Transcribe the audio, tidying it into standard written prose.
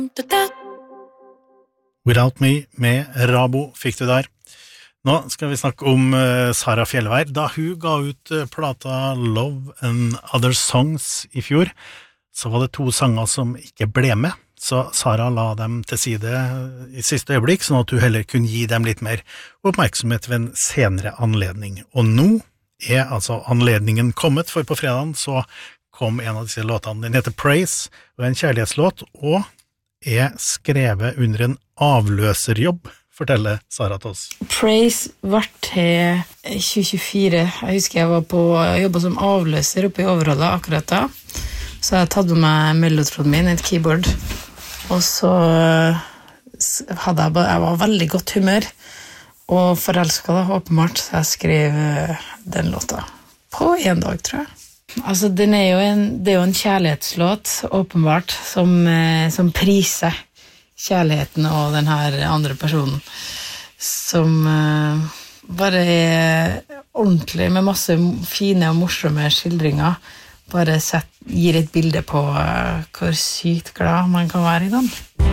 Without Me med Rabo fikk du der. Nå skal vi snakke om Sara Fjellvær. Da hun ga ut plata Love and Other Songs i fjor, så var det 2 sanger som ikke ble med, så Sara la dem til side i siste øyeblikk, sånn at hun heller kunne gi dem litt mer oppmerksomhet ved en senere anledning. Og nå altså anledningen kommet, for på fredagen så kom en av disse låtene. Den heter Praise, og en kjærlighetslåt, og skrevet under en avløserjobb, forteller Sara til oss. Praise var til 2024. Jeg husker jeg var jobbet som avløser oppe i Overhalla akkurat da. Så jeg tatt med meg mellotråden min, et keyboard. Og så jeg var veldig godt humør, og forelsket da, åpenbart, så jeg skrev den låta på en dag, tror jeg. Altså, det er jo en kjærlighetslåt, åpenbart, som priser kjærligheten og den her andre personen, som bare ordentlig, med masse fine og morsomme skildringer, bare gir et bilde på hvor sykt glad man kan være i den.